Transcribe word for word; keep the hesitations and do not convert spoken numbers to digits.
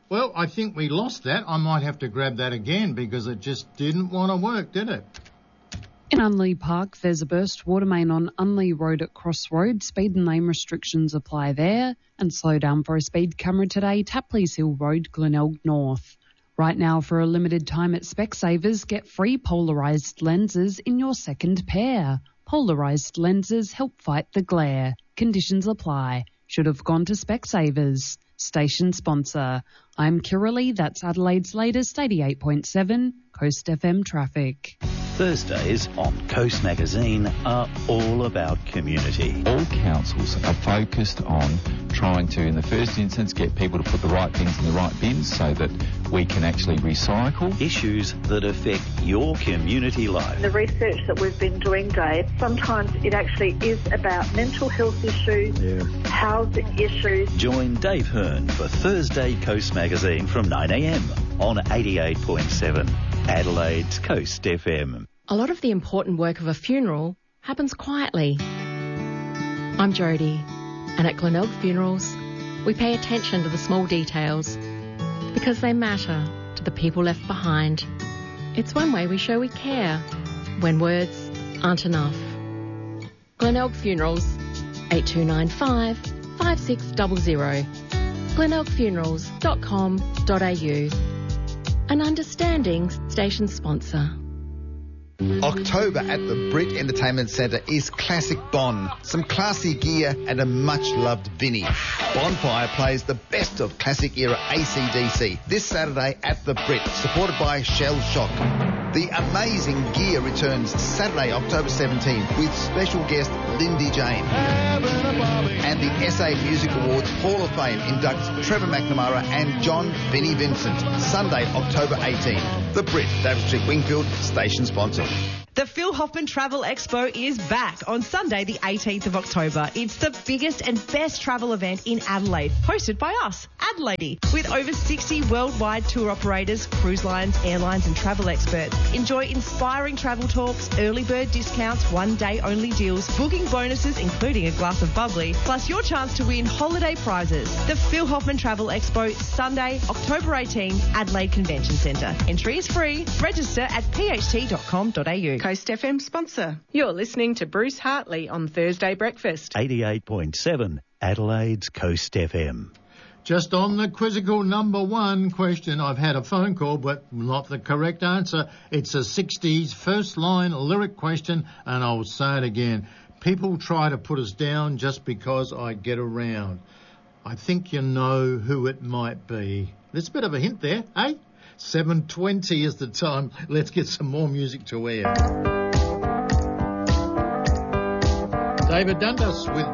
Well, I think we lost that. I might have to grab that again because it just didn't want to work, did it? In Unley Park, there's a burst water main on Unley Road at Crossroads. Speed and lane restrictions apply there. And slow down for a speed camera today, Tapleys Hill Road, Glenelg North. Right now, for a limited time at Specsavers, get free polarised lenses in your second pair. Polarised lenses help fight the glare. Conditions apply. Should have gone to Specsavers. Station sponsor. I'm Kiralee, that's Adelaide's latest eighty-eight point seven Coast F M traffic. Thursdays on Coast Magazine are all about community. All councils are focused on trying to, in the first instance, get people to put the right things in the right bins so that we can actually recycle. Issues that affect your community life. The research that we've been doing, Dave, sometimes it actually is about mental health issues, yeah. housing issues. Join Dave Hearn for Thursday Coast Magazine from nine a m on eighty-eight point seven Adelaide's Coast F M. A lot of the important work of a funeral happens quietly. I'm Jodie, and at Glenelg Funerals, we pay attention to the small details because they matter to the people left behind. It's one way we show we care when words aren't enough. Glenelg Funerals, eight two nine five, five six zero zero, glenelg funerals dot com dot a u. An understanding station sponsor. October at the Brit Entertainment Centre is Classic Bon. Some classy gear and a much-loved Vinnie. Bonfire plays the best of classic era A C D C this Saturday at the Brit, supported by Shell Shock. The Amazing Gear returns Saturday, October seventeenth, with special guest Lindy Jane. And the S A Music Awards Hall of Fame inducts Trevor McNamara and John Vinnie Vincent. Sunday, October eighteenth. The Brit, David Street, Wingfield, station sponsor. The Phil Hoffman Travel Expo is back on Sunday the eighteenth of October. It's the biggest and best travel event in Adelaide, hosted by us, Adelaide, with over sixty worldwide tour operators, cruise lines, airlines and travel experts. Enjoy inspiring travel talks, early bird discounts, one day only deals, booking bonuses including a glass of bubbly, plus your chance to win holiday prizes. The Phil Hoffman Travel Expo, Sunday, October eighteenth, Adelaide Convention Centre. Entry is free. Register at p h t dot com dot a u. Coast F M sponsor. You're listening to Bruce Hartley on Thursday Breakfast. eighty-eight point seven Adelaide's Coast F M. Just on the quizzical number one question, I've had a phone call, but not the correct answer. It's a sixties first line lyric question, and I'll say it again. People try to put us down just because I get around. I think you know who it might be. There's a bit of a hint there, eh? seven twenty is the time. Let's get some more music to air. David Dundas with